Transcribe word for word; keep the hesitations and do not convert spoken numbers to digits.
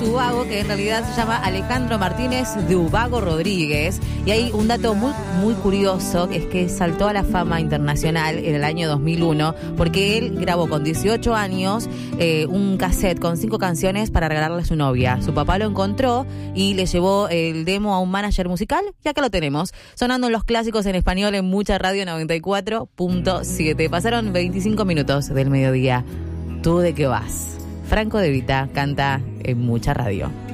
Ubago, que en realidad se llama Alejandro Martínez de Ubago Rodríguez. Y hay un dato muy, muy curioso, que es que saltó a la fama internacional en el año dos mil uno, porque él grabó con dieciocho años eh, un cassette con cinco canciones para regalarle a su novia. Su papá lo encontró y le llevó el demo a un manager musical, y acá lo tenemos, sonando en los clásicos en español en Mucha Radio noventa y cuatro punto siete. Pasaron veinticinco minutos del mediodía. ¿Tú de qué vas? Franco De Vita canta en Mucha Radio.